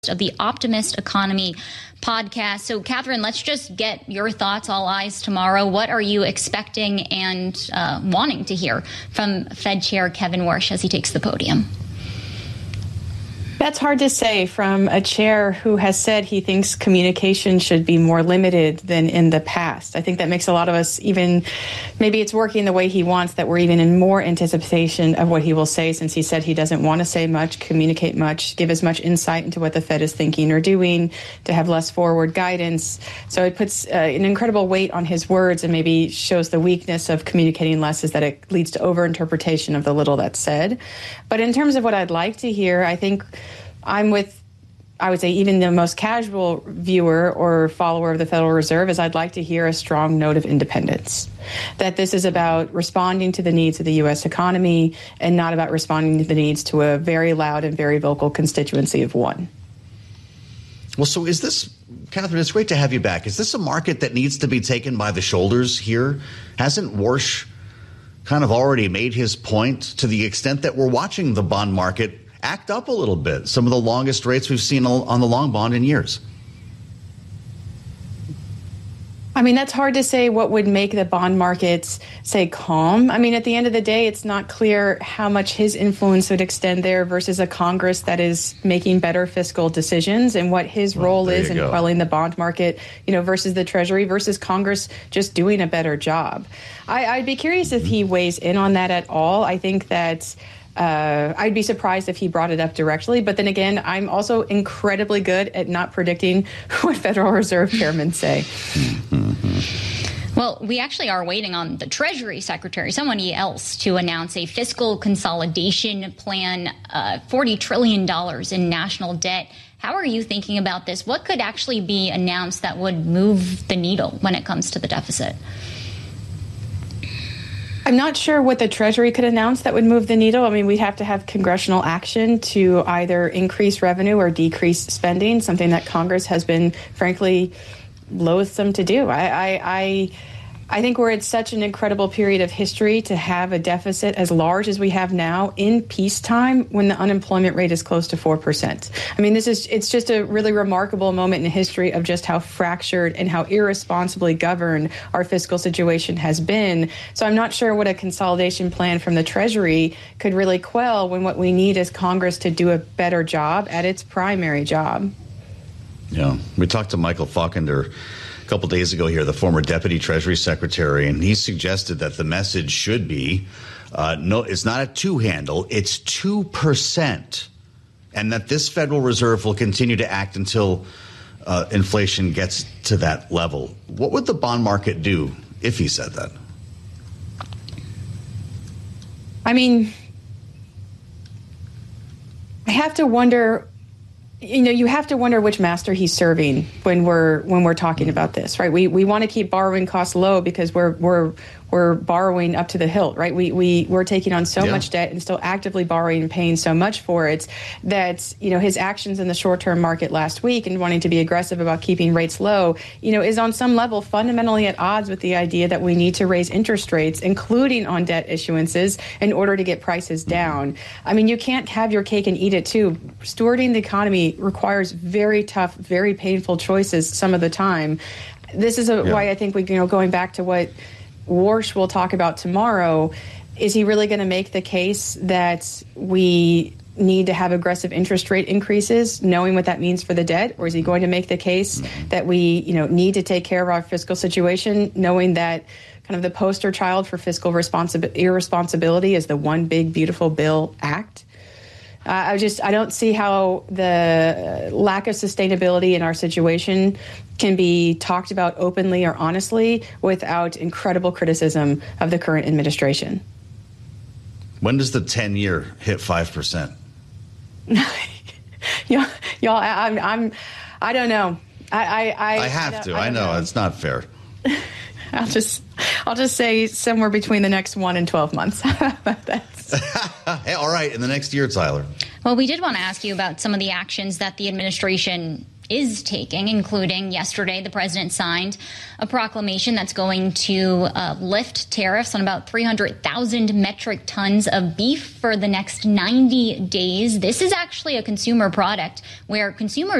of the Optimist Economy podcast. So, Catherine, let's just get your thoughts, all eyes tomorrow. What are you expecting and wanting to hear from Fed Chair Kevin Warsh as he takes the podium? That's hard to say from a chair who has said he thinks communication should be more limited than in the past. I think that makes a lot of us, even maybe it's working the way he wants, that we're even in more anticipation of what he will say, since he said he doesn't want to say much, communicate much, give as much insight into what the Fed is thinking or doing, to have less forward guidance. So it puts an incredible weight on his words, and maybe shows the weakness of communicating less is that it leads to overinterpretation of the little that's said. But in terms of what I'd like to hear, I think I'm with, I would say, even the most casual viewer or follower of the Federal Reserve, is I'd like to hear a strong note of independence, that this is about responding to the needs of the U.S. economy and not about responding to the needs to a very loud and very vocal constituency of one. Well, so is this, Catherine, it's great to have you back. Is this a market that needs to be taken by the shoulders here? Hasn't Warsh kind of already made his point, to the extent that we're watching the bond market act up a little bit, some of the longest rates we've seen on the long bond in years? I mean, that's hard to say what would make the bond markets, say, calm. I mean, at the end of the day, it's not clear how much his influence would extend there versus a Congress that is making better fiscal decisions, and what his role is in quelling the bond market, versus the Treasury, versus Congress just doing a better job. I'd be curious if he weighs in on that at all. I think that I'd be surprised if he brought it up directly. But then again, I'm also incredibly good at not predicting what Federal Reserve chairmen say. Well, we actually are waiting on the Treasury Secretary, somebody else, to announce a fiscal consolidation plan, $40 trillion in national debt. How are you thinking about this? What could actually be announced that would move the needle when it comes to the deficit? I'm not sure what the Treasury could announce that would move the needle. I mean, we'd have to have congressional action to either increase revenue or decrease spending, something that Congress has been, frankly, loathsome to do. I think we're at such an incredible period of history to have a deficit as large as we have now in peacetime, when the unemployment rate is close to 4%. I mean, it's just a really remarkable moment in history of just how fractured and how irresponsibly governed our fiscal situation has been. So I'm not sure what a consolidation plan from the Treasury could really quell, when what we need is Congress to do a better job at its primary job. Yeah, we talked to Michael Faulkner a couple days ago here, the former Deputy Treasury Secretary, and he suggested that the message should be, no, it's not a two-handle, it's 2%, and that this Federal Reserve will continue to act until inflation gets to that level. What would the bond market do if he said that? I mean, I have to wonder. You have to wonder which master he's serving when we're talking about this, right? We want to keep borrowing costs low because we're borrowing up to the hilt, right? We're taking on so much debt and still actively borrowing and paying so much for it that, his actions in the short-term market last week and wanting to be aggressive about keeping rates low, is on some level fundamentally at odds with the idea that we need to raise interest rates, including on debt issuances, in order to get prices down. I mean, you can't have your cake and eat it too. Stewarding the economy requires very tough, very painful choices some of the time. This is why I think going back to what Warsh will talk about tomorrow, is he really going to make the case that we need to have aggressive interest rate increases, knowing what that means for the debt? Or is he going to make the case that we, need to take care of our fiscal situation, knowing that kind of the poster child for fiscal irresponsibility is the One Big Beautiful Bill Act? I don't see how the lack of sustainability in our situation can be talked about openly or honestly without incredible criticism of the current administration. When does the 10-year hit 5%? Y'all, I don't know. I have to. I know it's not fair. I'll just say somewhere between the next 1 and 12 months. Hey, all right, in the next year, Tyler. Well, we did want to ask you about some of the actions that the administration is taking, including yesterday, the president signed a proclamation that's going to lift tariffs on about 300,000 metric tons of beef for the next 90 days. This is actually a consumer product where consumers